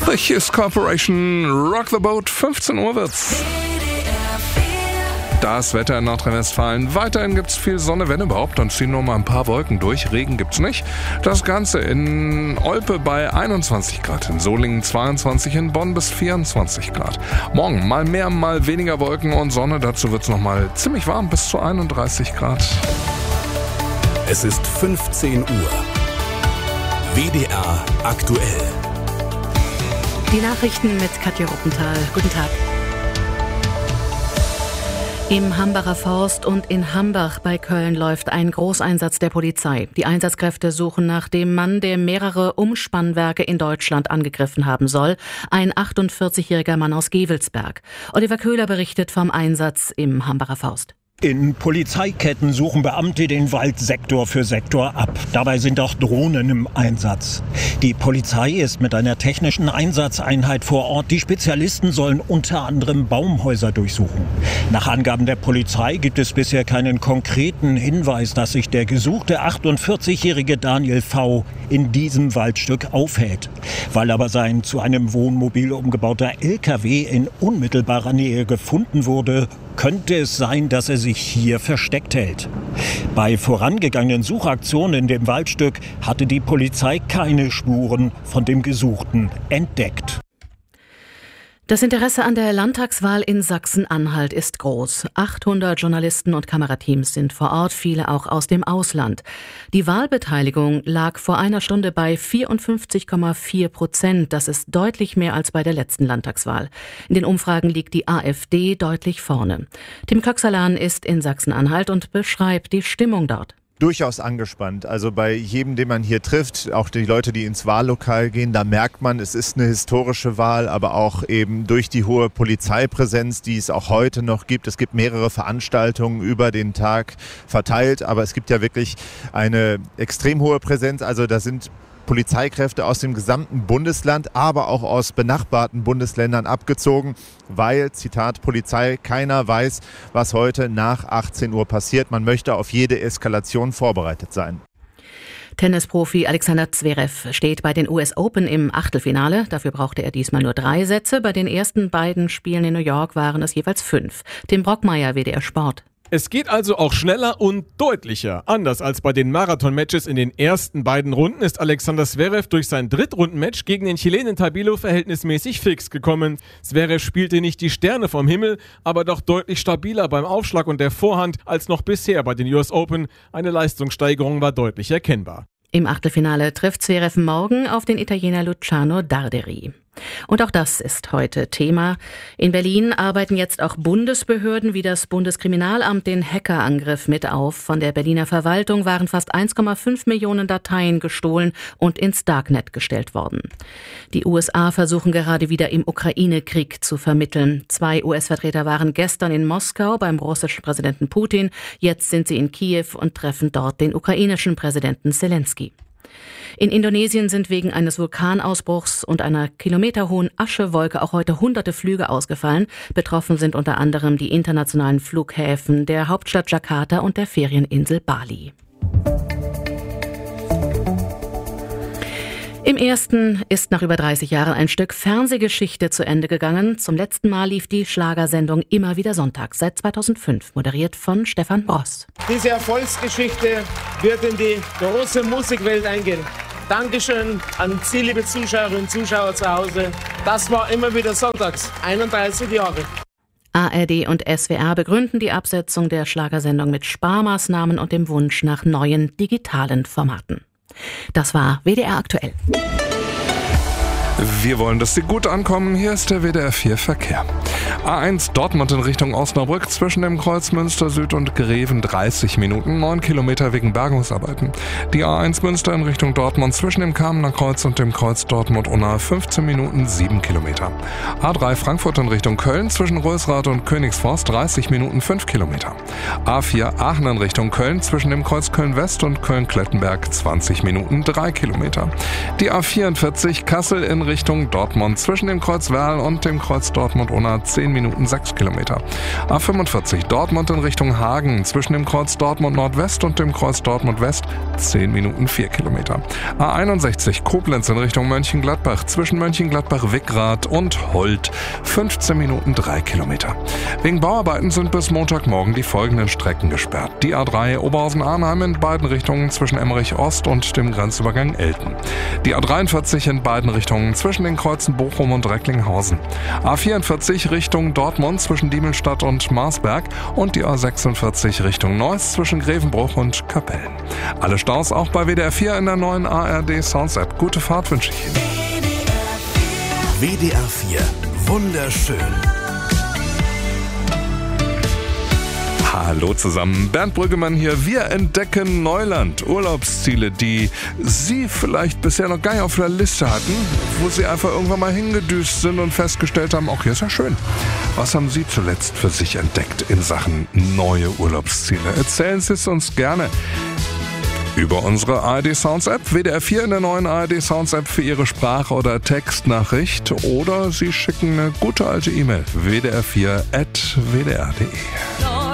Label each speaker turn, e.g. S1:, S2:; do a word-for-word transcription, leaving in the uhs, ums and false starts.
S1: The Hughes Corporation, Rock the Boat, fünfzehn Uhr wird's. Das Wetter in Nordrhein-Westfalen. Weiterhin gibt's viel Sonne, wenn überhaupt, und ziehen nur mal ein paar Wolken durch. Regen gibt's nicht. Das Ganze in Olpe bei einundzwanzig Grad, in Solingen zweiundzwanzig, in Bonn bis vierundzwanzig Grad. Morgen mal mehr, mal weniger Wolken und Sonne. Dazu wird's noch mal ziemlich warm, bis zu einunddreißig Grad.
S2: Es ist fünfzehn Uhr. W D R aktuell.
S3: Die Nachrichten mit Katja Ruppenthal. Guten Tag. Im Hambacher Forst und in Hambach bei Köln läuft ein Großeinsatz der Polizei. Die Einsatzkräfte suchen nach dem Mann, der mehrere Umspannwerke in Deutschland angegriffen haben soll. Ein achtundvierzigjähriger Mann aus Gevelsberg. Oliver Köhler berichtet vom Einsatz im Hambacher Forst.
S4: In Polizeiketten suchen Beamte den Wald Sektor für Sektor ab. Dabei sind auch Drohnen im Einsatz. Die Polizei ist mit einer technischen Einsatzeinheit vor Ort. Die Spezialisten sollen unter anderem Baumhäuser durchsuchen. Nach Angaben der Polizei gibt es bisher keinen konkreten Hinweis, dass sich der gesuchte achtundvierzigjährige Daniel V. in diesem Waldstück aufhält. Weil aber sein zu einem Wohnmobil umgebauter L K W in unmittelbarer Nähe gefunden wurde, könnte es sein, dass er sich hier versteckt hält. Bei vorangegangenen Suchaktionen in dem Waldstück hatte die Polizei keine Spuren von dem Gesuchten entdeckt.
S3: Das Interesse an der Landtagswahl in Sachsen-Anhalt ist groß. achthundert Journalisten und Kamerateams sind vor Ort, viele auch aus dem Ausland. Die Wahlbeteiligung lag vor einer Stunde bei vierundfünfzig Komma vier Prozent. Das ist deutlich mehr als bei der letzten Landtagswahl. In den Umfragen liegt die AfD deutlich vorne. Tim Köxalan ist in Sachsen-Anhalt und beschreibt die Stimmung dort.
S5: Durchaus angespannt. Also bei jedem, den man hier trifft, auch die Leute, die ins Wahllokal gehen, da merkt man, es ist eine historische Wahl, aber auch eben durch die hohe Polizeipräsenz, die es auch heute noch gibt. Es gibt mehrere Veranstaltungen über den Tag verteilt, aber es gibt ja wirklich eine extrem hohe Präsenz. Also da sind Polizeikräfte aus dem gesamten Bundesland, aber auch aus benachbarten Bundesländern abgezogen, weil, Zitat Polizei, keiner weiß, was heute nach achtzehn Uhr passiert. Man möchte auf jede Eskalation vorbereitet sein.
S3: Tennisprofi Alexander Zverev steht bei den U S Open im Achtelfinale. Dafür brauchte er diesmal nur drei Sätze. Bei den ersten beiden Spielen in New York waren es jeweils fünf. Tim Brockmeier, W D R Sport.
S6: Es geht also auch schneller und deutlicher. Anders als bei den Marathon-Matches in den ersten beiden Runden ist Alexander Zverev durch sein Drittrunden-Match gegen den Chilenen Tabilo verhältnismäßig fix gekommen. Zverev spielte nicht die Sterne vom Himmel, aber doch deutlich stabiler beim Aufschlag und der Vorhand als noch bisher bei den U S Open. Eine Leistungssteigerung war deutlich erkennbar.
S3: Im Achtelfinale trifft Zverev morgen auf den Italiener Luciano Darderi. Und auch das ist heute Thema. In Berlin arbeiten jetzt auch Bundesbehörden wie das Bundeskriminalamt den Hackerangriff mit auf. Von der Berliner Verwaltung waren fast eins Komma fünf Millionen Dateien gestohlen und ins Darknet gestellt worden. Die U S A versuchen gerade wieder im Ukraine-Krieg zu vermitteln. Zwei U S-Vertreter waren gestern in Moskau beim russischen Präsidenten Putin. Jetzt sind sie in Kiew und treffen dort den ukrainischen Präsidenten Zelensky. In Indonesien sind wegen eines Vulkanausbruchs und einer kilometerhohen Aschewolke auch heute hunderte Flüge ausgefallen. Betroffen sind unter anderem die internationalen Flughäfen der Hauptstadt Jakarta und der Ferieninsel Bali. Im ersten ist nach über dreißig Jahren ein Stück Fernsehgeschichte zu Ende gegangen. Zum letzten Mal lief die Schlagersendung Immer wieder sonntags seit zweitausendfünf, moderiert von Stefan Bross.
S7: Diese Erfolgsgeschichte wird in die große Musikwelt eingehen. Dankeschön an Sie, liebe Zuschauerinnen und Zuschauer zu Hause. Das war Immer wieder sonntags, einunddreißig Jahre.
S3: A R D und S W R begründen die Absetzung der Schlagersendung mit Sparmaßnahmen und dem Wunsch nach neuen digitalen Formaten. Das war W D R aktuell.
S1: Wir wollen, dass Sie gut ankommen. Hier ist der W D R vier Verkehr. A eins Dortmund in Richtung Osnabrück zwischen dem Kreuz Münster Süd und Greven dreißig Minuten, neun Kilometer wegen Bergungsarbeiten. Die A eins Münster in Richtung Dortmund zwischen dem Kamener Kreuz und dem Kreuz Dortmund-Unna fünfzehn Minuten, sieben Kilometer. A drei Frankfurt in Richtung Köln zwischen Rösrath und Königsforst dreißig Minuten, fünf Kilometer. A vier Aachen in Richtung Köln zwischen dem Kreuz Köln-West und Köln-Klettenberg zwanzig Minuten, drei Kilometer. Die A vierundvierzig Kassel in Richtung Dortmund zwischen dem Kreuz Werl und dem Kreuz Dortmund-Unna zehn Minuten sechs Kilometer. A fünfundvierzig Dortmund in Richtung Hagen zwischen dem Kreuz Dortmund Nordwest und dem Kreuz Dortmund West zehn Minuten vier Kilometer. A einundsechzig Koblenz in Richtung Mönchengladbach zwischen Mönchengladbach-Wickrath und Holt fünfzehn Minuten drei Kilometer. Wegen Bauarbeiten sind bis Montagmorgen die folgenden Strecken gesperrt. Die A drei Oberhausen-Arnheim in beiden Richtungen zwischen Emmerich Ost und dem Grenzübergang Elten. Die A dreiundvierzig in beiden Richtungen zwischen den Kreuzen Bochum und Recklinghausen. A vierundvierzig Richtung Dortmund zwischen Diemelstadt und Marsberg und die A sechsundvierzig Richtung Neuss zwischen Grevenbruch und Kapellen. Alle Staus auch bei W D R vier in der neuen A R D Sounds App. Gute Fahrt wünsche ich Ihnen.
S2: W D R vier. Wunderschön.
S1: Hallo zusammen, Bernd Brüggemann hier. Wir entdecken Neuland. Urlaubsziele, die Sie vielleicht bisher noch gar nicht auf der Liste hatten, wo Sie einfach irgendwann mal hingedüst sind und festgestellt haben, ach, hier ist ja schön. Was haben Sie zuletzt für sich entdeckt in Sachen neue Urlaubsziele? Erzählen Sie es uns gerne. Über unsere A R D Sounds App, W D R vier in der neuen A R D Sounds App für Ihre Sprache- oder Textnachricht, oder Sie schicken eine gute alte E-Mail, w d r vier at w d r punkt d e.